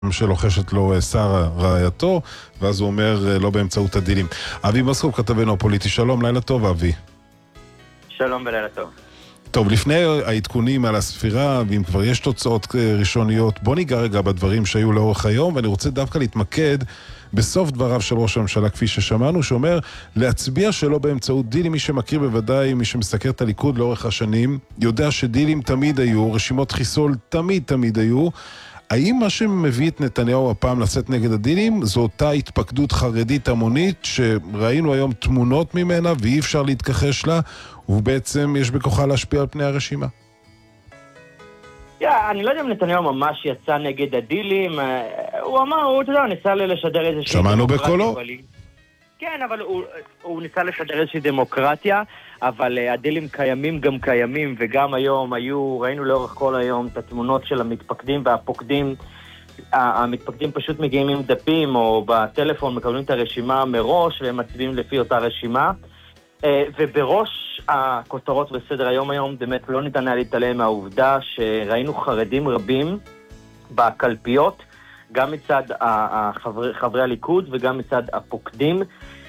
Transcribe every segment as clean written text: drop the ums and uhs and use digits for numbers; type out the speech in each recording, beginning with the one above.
שלוחשת לו שר רעייתו, ואז הוא אומר לא באמצעות הדילים. אבי מסקוב, כתבנו הפוליטי, שלום, לילה טוב אבי. שלום ולילה טוב. טוב, לפני העדכונים על הספירה, ואם כבר יש תוצאות ראשוניות, בוא ניגע רגע בדברים שהיו לאורך היום, ואני רוצה דווקא להתמקד בסוף דבריו של ראש הממשלה, כפי ששמענו, שאומר להצביע שלא באמצעות דילים. מי שמכיר בוודאי, מי שמסקר את הליכוד לאורך השנים, יודע שדילים תמיד היו, רשימות חיסול תמיד היו. האם מה שמביא את נתניהו הפעם לצאת נגד הדילים, זו אותה התפקדות חרדית המונית שראינו היום תמונות ממנה ואי אפשר להתכחש לה, ובעצם יש בכוחה להשפיע על פני הרשימה? אני לא יודע אם נתניהו ממש יצא נגד הדילים, הוא אמר, הוא ניסה לשדר איזושהי שמענו בקולו? כן, אבל הוא ניסה לשדר איזושהי דמוקרטיה, אבל הדילים קיימים, וגם היום ראינו לאורך כל היום את התמונות של המתפקדים והפוקדים. המתפקדים פשוט מגיעים עם דפים או בטלפון, מקבלים את הרשימה מראש והם מצביעים לפי אותה רשימה. ובראש הכותרות בסדר היום באמת לא ניתן היה להתעלם מהעובדה שראינו חרדים רבים בקלפיות, גם מצד חברי הליכוד וגם מצד הפוקדים.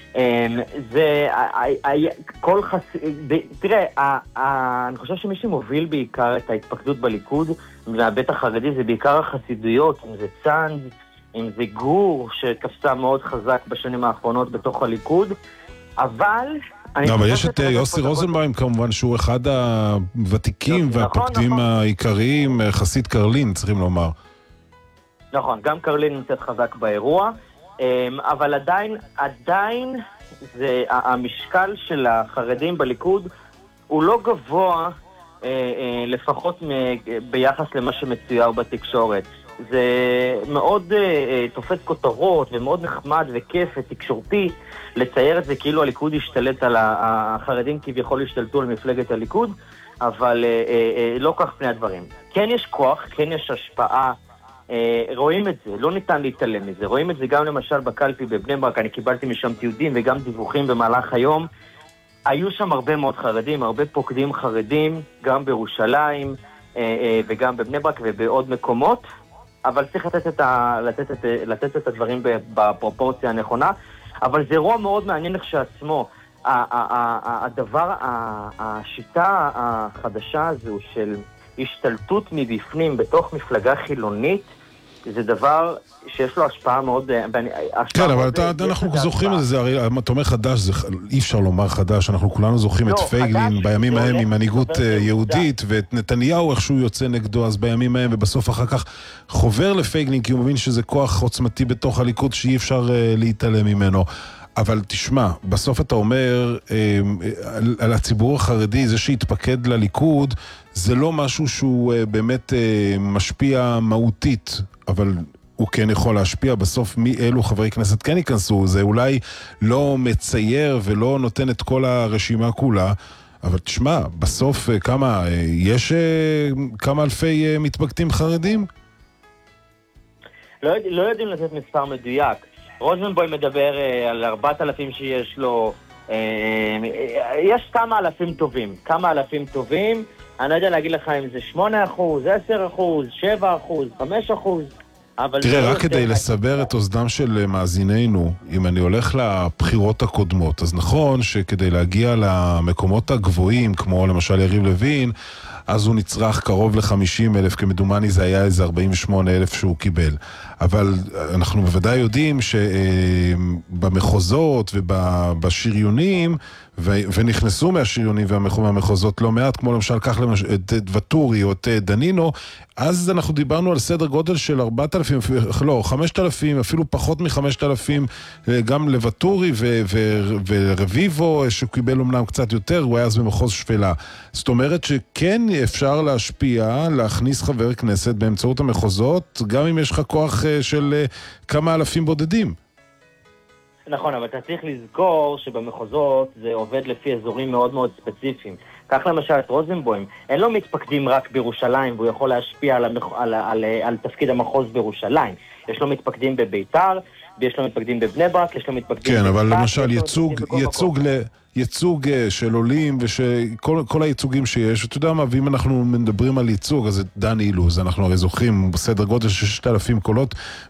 תראה, אני חושב שמי שמוביל בעיקר את ההתפקדות בליכוד מהבית החרדי זה בעיקר החסידויות, אם זה צאנז, אם זה גור שתפסה מאוד חזק בשנים האחרונות בתוך הליכוד, אבל יש את יוסי רוזנבאום כמובן, שהוא אחד הוותיקים והפוקדים העיקריים, חסיד קרלין צריכים לומר. נכון, גם קרלין נמצאת חזק באירוע, אבל עדיין המשקל של החרדים בליכוד הוא לא גבוה, לפחות ביחס למה שמצויר בתקשורת. זה מאוד תופס כותרות ומאוד נחמד וכיף ותקשורתי לצייר את זה כאילו הליכוד השתלט על החרדים, כביכול השתלטו על מפלגת הליכוד, אבל לא כך פני הדברים. כן יש כוח, כן יש השפעה, רואים את זה, לא ניתן להתעלם מזה. רואים את זה גם למשל בקלפי בבני ברק, אני קיבלתי משם תיעודים וגם דיווחים במהלך היום. היו שם הרבה מאוד חרדים, הרבה פוקדים חרדים, גם בירושלים וגם בבני ברק ובעוד מקומות, אבל צריך לתת את הדברים בפרופורציה הנכונה. אבל זה אירוע מאוד מעניין כשעצמו. השיטה החדשה הזו של השתלטות מבפנים בתוך מפלגה חילונית, זה דבר שיש לו השפעה מאוד... כן, אבל אנחנו זוכרים את זה, הרי אתה אומר חדש, אי אפשר לומר חדש, אנחנו כולנו זוכרים את פייגלין בימים ההם עם מנהיגות יהודית, ואת נתניהו איכשהו יוצא נגדו אז בימים ההם, ובסוף אחר כך חובר לפייגלין, כי הוא מבין שזה כוח עוצמתי בתוך הליכוד שאי אפשר להתעלם ממנו. אבל תשמע, בסוף אתה אומר על הציבור החרדי, זה שהתפקד לליכוד, זה לא משהו שהוא באמת משפיע מהותית, אבל הוא כן יכול להשפיע בסוף מי אלו חברי כנסת כן ייכנסו. זה אולי לא מצייר ולא נותן את כל הרשימה כולה, אבל תשמע, בסוף יש כמה אלפי מתפקדים חרדים? לא יודעים לתת מספר מדויק. רוזנבוים מדבר על 4,000 שיש לו, יש כמה אלפים טובים, אני לא יודע להגיד לך אם זה 8%, 10%, 7%, 5%, תראה, רק כדי לסבר את אוזנם של מאזינינו, אם אני הולך לבחירות הקודמות, אז נכון שכדי להגיע למקומות הגבוהים, כמו למשל יריב לוין, אז הוא נצרך קרוב ל-50,000, כמדומני זה היה איזה 48,000 שהוא קיבל. אבל אנחנו בוודאי יודעים שבמחוזות ובשריונים, ונכנסו מהשריונים והמחוזות לא מעט, כמו למשל כך את וטורי או את דנינו, אז אנחנו דיברנו על סדר גודל של 4,000, לא, 5,000, אפילו פחות מ-5,000, גם לוטורי ורביבו, שקיבל אומנם קצת יותר, הוא היה אז במחוז שפלה. זאת אומרת שכן אפשר להשפיע, להכניס חבר כנסת באמצעות המחוזות, גם אם יש לך כוח של כמה אלפים בודדים. נכון, אבל אתה צריך לזכור שבמחוזות זה עובד לפי אזורים מאוד מאוד ספציפיים. כך למשל את רוזנבוים, אין לו מתפקדים רק בירושלים, והוא יכול להשפיע על תפקיד המחוז בירושלים. יש לו מתפקדים בביתר, ויש לו מתפקדים בבני ברק, יש לו מתפקדים... כן, אבל למשל ייצוג של עולים וכל הייצוגים שיש, אתה יודע מה, ואם אנחנו מדברים על ייצוג, אז את דן אילוז, אנחנו הרי זוכרים בסדר גודל של 6,000 קולות,